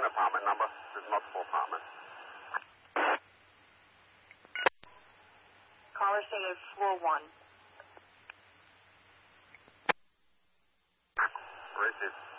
one apartment number. There's multiple apartments. Caller stated floor 1. Racist.